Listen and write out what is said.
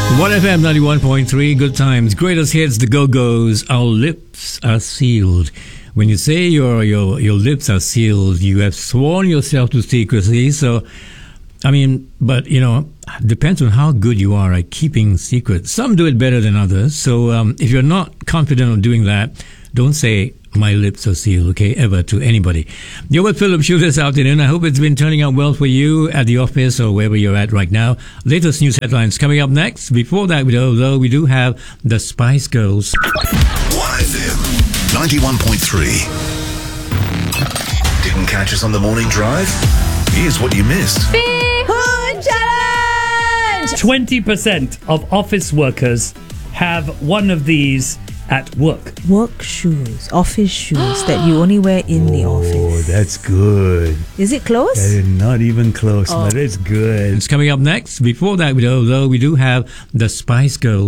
1FM 91.3, good times, greatest hits, the Go-Go's, our lips are sealed. When you say your lips are sealed, you have sworn yourself to secrecy. So, I mean, but, depends on how good you are at keeping secrets. Some do it better than others. So if you're not confident of doing that, don't say, my lips are sealed, okay, ever to anybody. You're with Philip Shue this afternoon. I hope it's been turning out well for you at the office or wherever you're at right now. Latest news headlines coming up next. Before that, though, we do have the Spice Girls. 1FM 91.3. Didn't catch us on the morning drive? Here's what you missed. Bee Hoon Challenge! 20% of office workers have one of these at work. Work shoes, office shoes that you only wear in the office. Oh, that's good. Is it close? Not even close, but it's good. It's coming up next. Before that, though, we do have the Spice Girls.